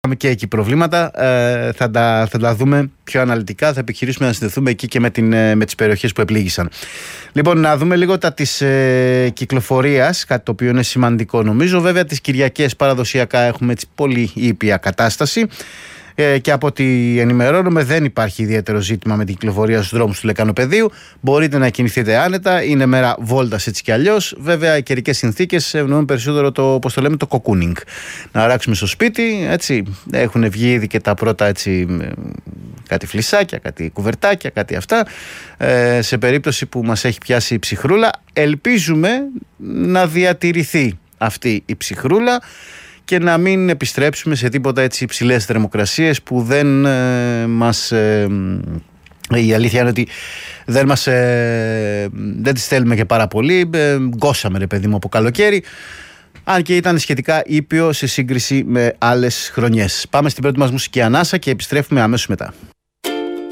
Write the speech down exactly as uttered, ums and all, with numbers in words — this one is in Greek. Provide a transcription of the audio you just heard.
και εκεί προβλήματα, ε, θα, τα, θα τα δούμε πιο αναλυτικά, θα επιχειρήσουμε να συνδεθούμε εκεί και με, την, με τις περιοχές που επλήγησαν. Λοιπόν, να δούμε λίγο τα της ε, κυκλοφορίας, κάτι το οποίο είναι σημαντικό νομίζω. Βέβαια τις Κυριακές παραδοσιακά έχουμε έτσι πολύ ήπια κατάσταση ε, και από ό,τι ενημερώνουμε δεν υπάρχει ιδιαίτερο ζήτημα με την κυκλοφορία στους δρόμους του Λεκανοπεδίου. Μπορείτε να κινηθείτε άνετα, είναι μέρα βόλτας έτσι κι αλλιώς. Βέβαια οι καιρικές συνθήκες ευνοούν περισσότερο το, πώς το λέμε, το κοκούνινγκ. Να αράξουμε στο σπίτι, έτσι, έχουν βγει ήδη και τα πρώτα έτσι, κάτι φλισάκια, κάτι κουβερτάκια, κάτι αυτά, ε, σε περίπτωση που μας έχει πιάσει η ψυχρούλα. Ελπίζουμε να διατηρηθεί αυτή η ψυχρούλα και να μην επιστρέψουμε σε τίποτα έτσι υψηλές θερμοκρασίες που δεν ε, μας... Ε, η αλήθεια είναι ότι δεν μας ε, δεν τις θέλουμε και πάρα πολύ. Ε, γκώσαμε ρε παιδί μου από καλοκαίρι, αν και ήταν σχετικά ήπιο σε σύγκριση με άλλες χρονιές. Πάμε στην πρώτη μας μουσική ανάσα και επιστρέφουμε αμέσως μετά.